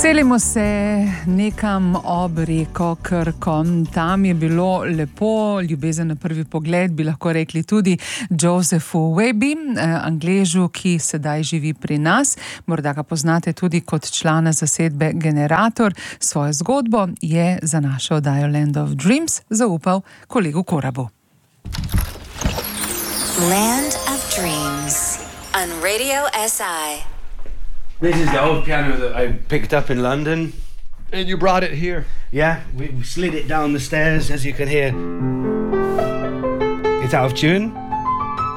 Selimo se nekam ob reko Krko. Tam je bilo lepo, ljubezen na prvi pogled, bi lahko rekli tudi Josephu Webby, Angležu, ki sedaj živi pri nas. Morda ga poznate tudi kot člana zasedbe Generator. Svojo zgodbo je za našo oddajo Land of Dreams zaupal kolegu Korabu. Land of Dreams on Radio SI. This is the old piano that I picked up in London. And you brought it here? Yeah, we slid it down the stairs, as you can hear. It's out of tune.